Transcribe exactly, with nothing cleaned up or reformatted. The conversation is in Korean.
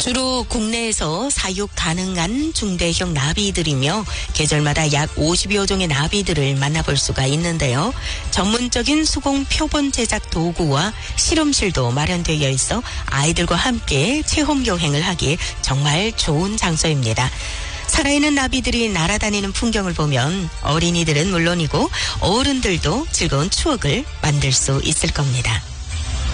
주로 국내에서 사육 가능한 중대형 나비들이며 계절마다 약 오십여 종의 나비들을 만나볼 수가 있는데요. 전문적인 수공 표본 제작 도구와 실험실도 마련되어 있어 아이들과 함께 체험 여행을 하기에 정말 좋은 장소입니다. 살아있는 나비들이 날아다니는 풍경을 보면 어린이들은 물론이고 어른들도 즐거운 추억을 만들 수 있을 겁니다.